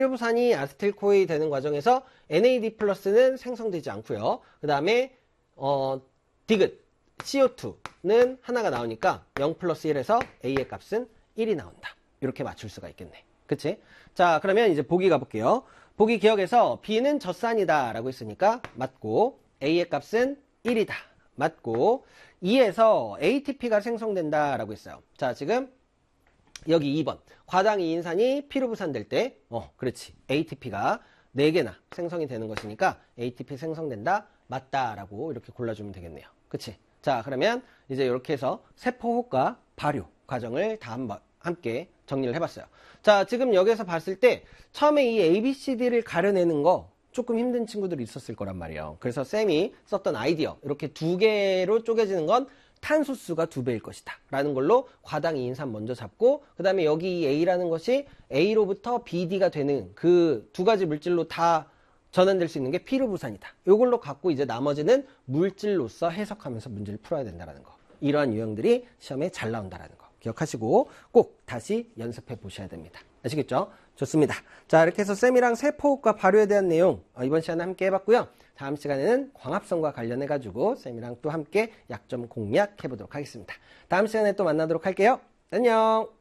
필요부산이 아세틸코이 되는 과정에서 NAD 플러스는 생성되지 않고요. 그 다음에 디귿 CO2는 하나가 나오니까 0 플러스 1에서 A의 값은 1이 나온다. 이렇게 맞출 수가 있겠네. 그치? 자, 그러면 이제 보기 가볼게요. 보기 기억에서 B는 젖산이다 라고 했으니까 맞고, A의 값은 1이다. 맞고, 2에서 ATP가 생성된다 라고 했어요. 자, 지금 여기 2번. 과당 2인산이 피루부산될 때, 그렇지. ATP가 4개나 생성이 되는 것이니까 ATP 생성된다. 맞다 라고 이렇게 골라주면 되겠네요. 그치? 자, 그러면 이제 이렇게 해서 세포호흡과 발효 과정을 다 함께 정리를 해봤어요. 자, 지금 여기서 봤을 때 처음에 이 ABCD를 가려내는 거 조금 힘든 친구들이 있었을 거란 말이에요. 그래서 쌤이 썼던 아이디어, 이렇게 2개로 쪼개지는 건 탄소수가 2배일 것이다 라는 걸로 과당 2인산 먼저 잡고, 그 다음에 여기 A라는 것이 A로부터 BD가 되는 그 2가지 물질로 다 전환될 수 있는 게 피루부산이다. 이걸로 갖고 이제 나머지는 물질로서 해석하면서 문제를 풀어야 된다는 거. 이러한 유형들이 시험에 잘 나온다는 거 기억하시고 꼭 다시 연습해 보셔야 됩니다. 아시겠죠? 좋습니다. 자, 이렇게 해서 쌤이랑 세포호흡과 발효에 대한 내용 이번 시간에 함께 해봤고요. 다음 시간에는 광합성과 관련해가지고 쌤이랑 또 함께 약점 공략해 보도록 하겠습니다. 다음 시간에 또 만나도록 할게요. 안녕!